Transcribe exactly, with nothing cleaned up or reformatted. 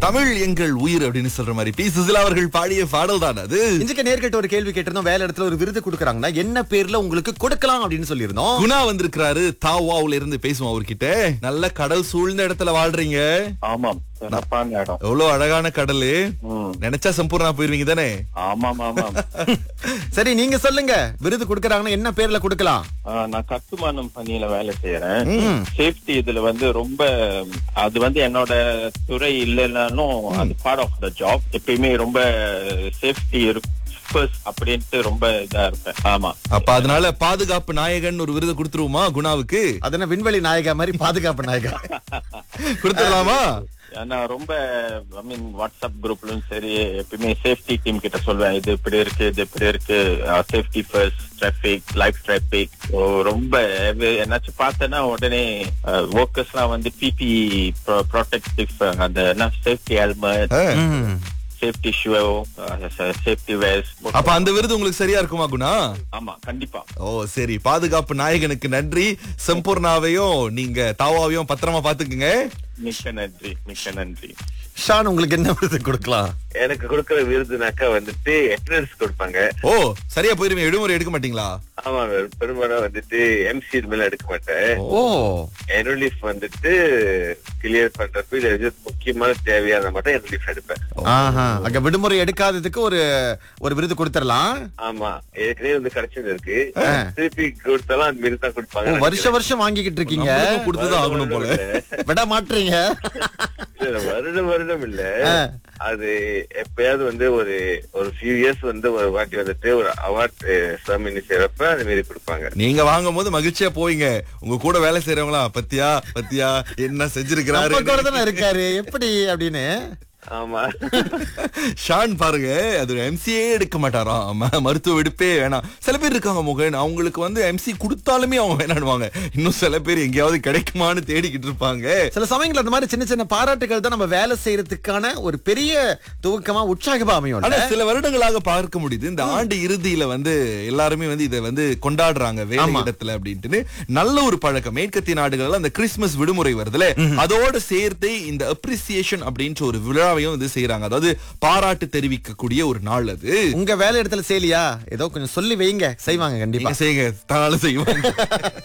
தமிழ் எங்கள் உயிர் அப்படின்னு சொல்ற மாதிரி பி சுசிலா அவர்கள் பாடிய பாடல் தான் அது. இன்றைக்கு நேர்கிட்ட ஒரு கேள்வி கேட்டிருந்தோம். வேலை இடத்துல ஒரு விருது கொடுக்கறாங்கன்னா என்ன பேர்ல உங்களுக்கு கொடுக்கலாம் அப்படின்னு சொல்லியிருந்தோம். குணா வந்திருக்கிறாரு தாவாவுல இருந்து பேசுவோம் அவர்கிட்ட. நல்ல கடல் சூழ்ந்த இடத்துல வாழ்றீங்க. ஆமாம், சிறப்பான இடம். எவ்வளவு அழகான கடலு. நினைச்சா சம்பூர்ணா போயிருவீங்க தானே? ஆமாம் ஆமாம். சரி, நீங்க சொல்லுங்க, விருது கொடுக்கறாங்கன்னா என்ன பேர்ல கொடுக்கலாம்? நான் கட்டுமானம் பணியில வேலை செய்யறேன். சேஃப்டி இதுல வந்து ரொம்ப, அது வந்து என்னோட துறை இல்லைன்னாலும் அது பார்ட் ஆஃப் த ஜாப். எப்பயுமே ரொம்ப சேஃப்டி இருக்கு அப்படின்ட்டு ரொம்ப இதா இருப்பேன். ஆமா, அப்ப அதனால பாதுகாப்பு நாயகன் ஒரு விருது கொடுத்துருவோமா குணாவுக்கு? அதனால விண்வெளி நாயகா மாதிரி பாதுகாப்பு நாயகா கொடுத்துடலாமா? நான் ரொம்ப ஐ மீன் வாட்ஸ்அப் குரூப்லயும் சரி எப்பயுமே சேஃப்டி டீம் கிட்ட சொல்வேன், இது இப்படி இருக்கு, இது இப்படி இருக்கு, safety first, traffic, life traffic. ரொம்ப என்னாச்சும் பார்த்தேன்னா உடனே ஒர்க்கர்ஸ் எல்லாம் வந்து பிபி ப்ரொடெக்டிவ், அந்த என்ன safety helmet, safety shoe, safety waste. அப்ப அந்த விருது உங்களுக்கு சரியா இருக்குமா குணா? ஆமா, கண்டிப்பா. ஓ சரி, பாதுகாப்பு நாயகனுக்கு நன்றி. சம்பூர்ணாவையும் நீங்க தாவாவையும் பத்திரமா பாத்துக்குங்க. மிக்க நன்றி, மிக்க நன்றி. ஷான், உங்களுக்கு என்ன விருது கொடுக்கலாம்? எனக்கு கொடுக்கற விருதுனாக்கா வந்துட்டு அட்டெண்டன்ஸ் கொடுப்பாங்க. ஓ, சரியா போயிருவீங்க. விடுமுறை எடுக்க மாட்டீங்களா? ஆமா, பெரும்பாலும் வந்துட்டு எம்சி மேல எடுக்க மாட்டேன். ஓ, annual leave வந்துட்டு கிளியர் பண்றப்ப இது முக்கியமான தேவையான மட்டும் annual leave எடுப்பேன். ஆஹா, அங்க விடுமுறை எடுக்காததுக்கு ஒரு ஒரு விருது கொடுத்துடலாம். ஆமா, ஏற்கனவே வந்து கிடைச்சது இருக்கு. திருப்பி கொடுத்தாலும் அது மாரி தான் கொடுப்பாங்க. வருஷம் வருஷம் வாங்கிக்கிட்டு இருக்கீங்க. கொடுத்துதான் ஆகணும் போல. விட மாட்டீங்க. வருடம் வருடம் இல்ல, அது எப்பயாவது வந்து ஒரு ஒரு ஃபியூ இயர்ஸ் வந்து ஒரு வாட்டி வந்துட்டு ஒரு அவார்ட் செரமனி செய்யறப்ப அது மாரி கொடுப்பாங்க. நீங்க வாங்கும் போது மகிழ்ச்சியா போவீங்க. உங்க கூட வேலை செய்யறவங்களா பத்தியா பத்தியா என்ன செஞ்சிருக்கிறாரு இருக்காரு எப்படி அப்படின்னு. ஆமா, ஷான் பாருங்க, அது எம்சிஏ எடுக்க மாட்டாராம். மருத்துவ விடுப்பே வேணாம். சில பேர் இருக்காங்க முகன், அவங்களுக்கு வந்து எம்சி கொடுத்தாலுமே அவங்க வேணாடுவாங்க. இன்னும் சில பேர் எங்கேயாவது கிடைக்குமான்னு தேடிக்கிட்டு இருப்பாங்க. சில சமயங்கள் அந்த மாதிரி சின்ன சின்ன பாராட்டுகள் தான் நம்ம வேலை செய்யறதுக்கான ஒரு பெரிய துவக்கமா உற்சாகமா அமையும். ஆனா சில வருடங்களாக பார்க்க முடியுது, இந்த ஆண்டு இறுதியில வந்து எல்லாருமே வந்து இதை வந்து கொண்டாடுறாங்க வேலை இடத்துல அப்படின்ட்டு. நல்ல ஒரு பழக்கம். மேற்கத்திய நாடுகள்ல அந்த கிறிஸ்துமஸ் விடுமுறை வருதுல, அதோட சேர்த்து இந்த அப்ரிசியேஷன் அப்படின்ற ஒரு விழா வந்து செய்யறாங்க. அதாவது பாராட்டு தெரிவிக்கக்கூடிய ஒரு நாள் அது. உங்க வேலை இடத்துல செய்யலையா? ஏதோ கொஞ்சம் சொல்லி வைங்க, செய்வாங்க. கண்டிப்பா செய்யுங்க, தானால செய்வாங்க.